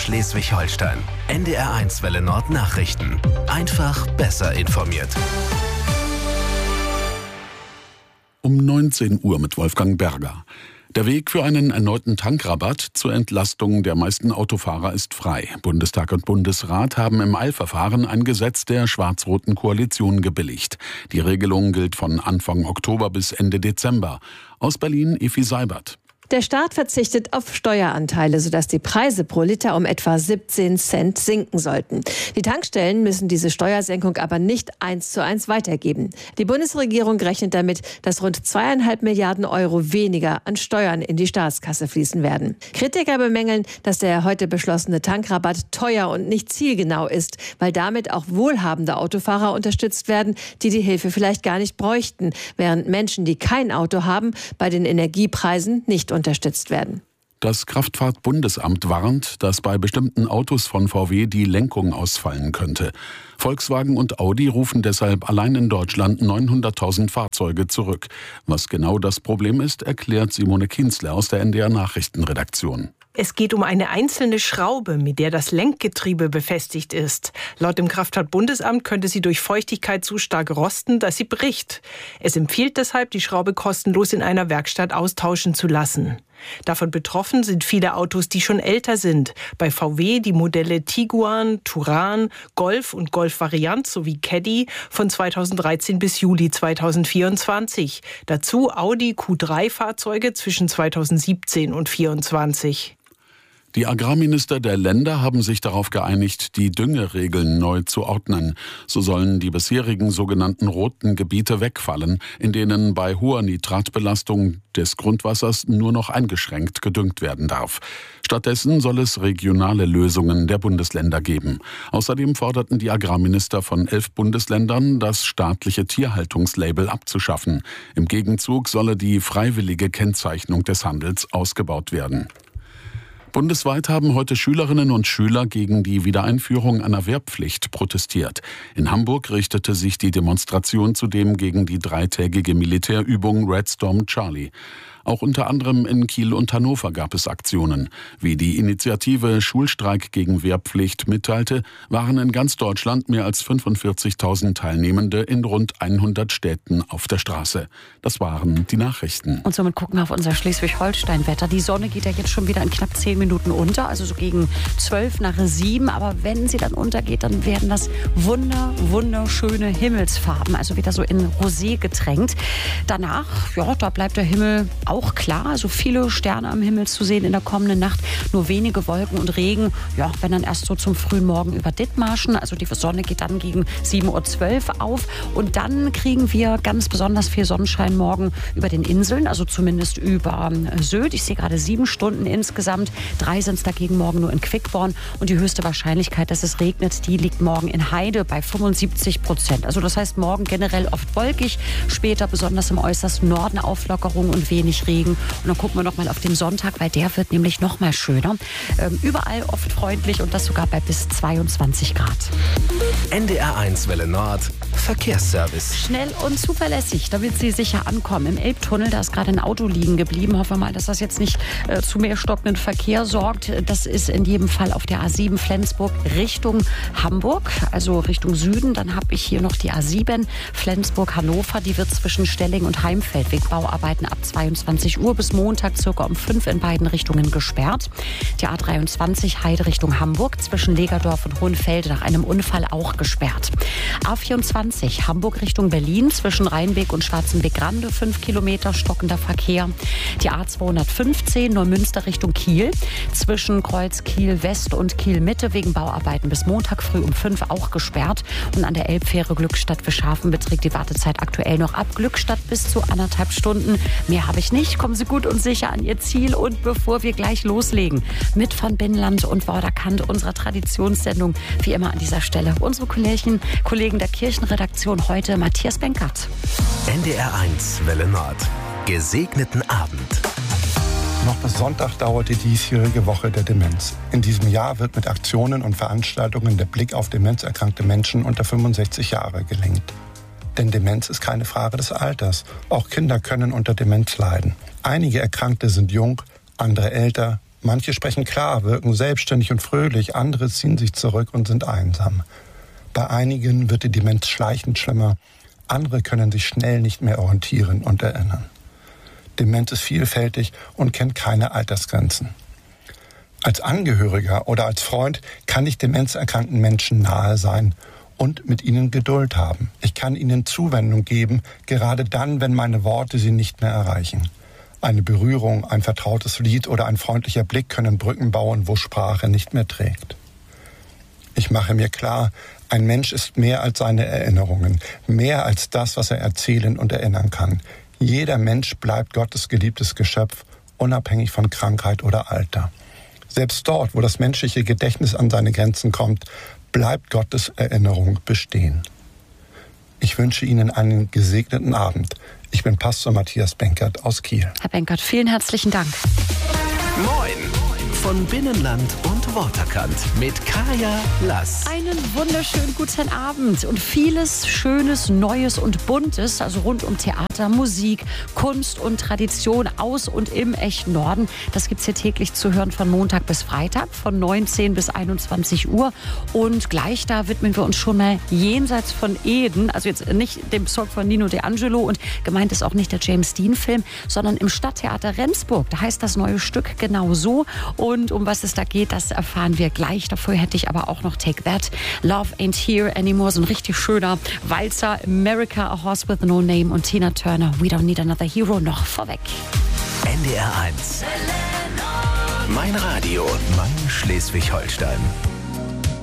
Schleswig-Holstein. NDR1 Welle Nord Nachrichten. Einfach besser informiert. Um 19 Uhr mit Wolfgang Berger. Der Weg für einen erneuten Tankrabatt zur Entlastung der meisten Autofahrer ist frei. Bundestag und Bundesrat haben im Eilverfahren ein Gesetz der schwarz-roten Koalition gebilligt. Die Regelung gilt von Anfang Oktober bis Ende Dezember. Aus Berlin Effi Seibert. Der Staat verzichtet auf Steueranteile, sodass die Preise pro Liter um etwa 17 Cent sinken sollten. Die Tankstellen müssen diese Steuersenkung aber nicht 1:1 weitergeben. Die Bundesregierung rechnet damit, dass rund 2,5 Milliarden Euro weniger an Steuern in die Staatskasse fließen werden. Kritiker bemängeln, dass der heute beschlossene Tankrabatt teuer und nicht zielgenau ist, weil damit auch wohlhabende Autofahrer unterstützt werden, die die Hilfe vielleicht gar nicht bräuchten, während Menschen, die kein Auto haben, bei den Energiepreisen nicht unterstützt werden. Das Kraftfahrtbundesamt warnt, dass bei bestimmten Autos von VW die Lenkung ausfallen könnte. Volkswagen und Audi rufen deshalb allein in Deutschland 900.000 Fahrzeuge zurück. Was genau das Problem ist, erklärt Simone Kienzle aus der NDR Nachrichtenredaktion. Es geht um eine einzelne Schraube, mit der das Lenkgetriebe befestigt ist. Laut dem Kraftfahrtbundesamt könnte sie durch Feuchtigkeit so stark rosten, dass sie bricht. Es empfiehlt deshalb, die Schraube kostenlos in einer Werkstatt austauschen zu lassen. Davon betroffen sind viele Autos, die schon älter sind. Bei VW die Modelle Tiguan, Touran, Golf und Golf-Variant sowie Caddy von 2013 bis Juli 2024. Dazu Audi Q3-Fahrzeuge zwischen 2017 und 2024. Die Agrarminister der Länder haben sich darauf geeinigt, die Düngeregeln neu zu ordnen. So sollen die bisherigen sogenannten roten Gebiete wegfallen, in denen bei hoher Nitratbelastung des Grundwassers nur noch eingeschränkt gedüngt werden darf. Stattdessen soll es regionale Lösungen der Bundesländer geben. Außerdem forderten die Agrarminister von 11 Bundesländern, das staatliche Tierhaltungslabel abzuschaffen. Im Gegenzug solle die freiwillige Kennzeichnung des Handels ausgebaut werden. Bundesweit haben heute Schülerinnen und Schüler gegen die Wiedereinführung einer Wehrpflicht protestiert. In Hamburg richtete sich die Demonstration zudem gegen die 3-tägige Militärübung Red Storm Charlie. Auch unter anderem in Kiel und Hannover gab es Aktionen. Wie die Initiative Schulstreik gegen Wehrpflicht mitteilte, waren in ganz Deutschland mehr als 45.000 Teilnehmende in rund 100 Städten auf der Straße. Das waren die Nachrichten. Und somit gucken wir auf unser Schleswig-Holstein-Wetter. Die Sonne geht ja jetzt schon wieder in knapp 10 Minuten unter, also so gegen 6:12. Aber wenn sie dann untergeht, dann werden das wunderschöne Himmelsfarben, also wieder so in Rosé getränkt. Danach, ja, da bleibt der Himmel auch klar, also viele Sterne am Himmel zu sehen in der kommenden Nacht, nur wenige Wolken und Regen, ja, wenn dann erst so zum frühen Morgen über Dithmarschen, also die Sonne geht dann gegen 7:12 Uhr auf und dann kriegen wir ganz besonders viel Sonnenschein morgen über den Inseln, also zumindest über Sylt. Ich sehe gerade 7 Stunden insgesamt, 3 sind es dagegen morgen nur in Quickborn und die höchste Wahrscheinlichkeit, dass es regnet, die liegt morgen in Heide bei 75%. Also das heißt morgen generell oft wolkig, später besonders im äußersten Norden Auflockerung und wenig Regen. Und dann gucken wir noch mal auf den Sonntag, weil der wird nämlich noch mal schöner. Überall oft freundlich und das sogar bei bis 22 Grad. NDR1 Welle Nord Verkehrsservice. Schnell und zuverlässig, damit Sie sicher ankommen. Im Elbtunnel, da ist gerade ein Auto liegen geblieben. Hoffen wir mal, dass das jetzt nicht zu mehr stockenden Verkehr sorgt. Das ist in jedem Fall auf der A7 Flensburg Richtung Hamburg, also Richtung Süden. Dann habe ich hier noch die A7 Flensburg-Hannover. Die wird zwischen Stelling und Heimfeld wegen Bauarbeiten ab 22 Uhr bis Montag circa um 5 in beiden Richtungen gesperrt. Die A23 Heide Richtung Hamburg zwischen Legerdorf und Hohenfelde nach einem Unfall auch gesperrt. A24 Hamburg Richtung Berlin zwischen Rheinweg und Schwarzenbeck-Grande 5 Kilometer stockender Verkehr. Die A215 Neumünster Richtung Kiel zwischen Kreuz Kiel West und Kiel Mitte wegen Bauarbeiten bis Montag früh um 5 auch gesperrt. Und an der Elbfähre Glückstadt Fischhafen beträgt die Wartezeit aktuell noch ab Glückstadt bis zu 1,5 Stunden. Mehr habe ich nicht. Kommen Sie gut und sicher an Ihr Ziel. Und bevor wir gleich loslegen mit von Binnenland und Vorderkant unserer Traditionssendung, wie immer an dieser Stelle unsere Kollegen der Kirchenredaktion heute, Matthias Benkert. NDR1 Welle Nord. Gesegneten Abend. Noch bis Sonntag dauert die diesjährige Woche der Demenz. In diesem Jahr wird mit Aktionen und Veranstaltungen der Blick auf demenzerkrankte Menschen unter 65 Jahre gelenkt. Denn Demenz ist keine Frage des Alters. Auch Kinder können unter Demenz leiden. Einige Erkrankte sind jung, andere älter, Manche sprechen klar, wirken selbstständig und fröhlich, andere ziehen sich zurück und sind einsam. Bei einigen wird die Demenz schleichend schlimmer, andere können sich schnell nicht mehr orientieren und erinnern. Demenz ist vielfältig und kennt keine Altersgrenzen. Als Angehöriger oder als Freund kann ich demenzerkrankten Menschen nahe sein und mit ihnen Geduld haben. Ich kann ihnen Zuwendung geben, gerade dann, wenn meine Worte sie nicht mehr erreichen. Eine Berührung, ein vertrautes Lied oder ein freundlicher Blick können Brücken bauen, wo Sprache nicht mehr trägt. Ich mache mir klar, ein Mensch ist mehr als seine Erinnerungen, mehr als das, was er erzählen und erinnern kann. Jeder Mensch bleibt Gottes geliebtes Geschöpf, unabhängig von Krankheit oder Alter. Selbst dort, wo das menschliche Gedächtnis an seine Grenzen kommt, bleibt Gottes Erinnerung bestehen. Ich wünsche Ihnen einen gesegneten Abend. Ich bin Pastor Matthias Benkert aus Kiel. Herr Benkert, vielen herzlichen Dank. Moin von Binnenland und Waterkant mit Kaya Lass. Einen wunderschönen guten Abend und vieles Schönes, Neues und Buntes, also rund um Theater, Musik, Kunst und Tradition aus und im echten Norden. Das gibt's hier täglich zu hören von Montag bis Freitag, von 19 bis 21 Uhr. Und gleich da widmen wir uns schon mal jenseits von Eden, also jetzt nicht dem Song von Nino D'Angelo und gemeint ist auch nicht der James Dean-Film, sondern im Stadttheater Rendsburg. Da heißt das neue Stück genau so. Und um was es da geht, das erfahren wir gleich. Davor hätte ich aber auch noch Take That, Love Ain't Here Anymore, so ein richtig schöner Walzer, America, A Horse With No Name und Tina Turner, We Don't Need Another Hero noch vorweg. NDR 1. Mein Radio, mein Schleswig-Holstein.